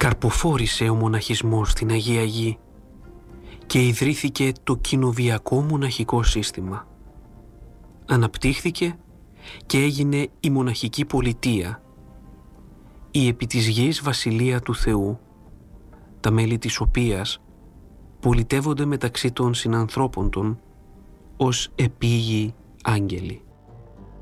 Καρποφόρησε ο μοναχισμός στην Αγία Γη και ιδρύθηκε το κοινοβιακό μοναχικό σύστημα. Αναπτύχθηκε και έγινε η μοναχική πολιτεία, η επί της γης βασιλεία του Θεού, τα μέλη της οποίας πολιτεύονται μεταξύ των συνανθρώπων των ως επίγειοι άγγελοι.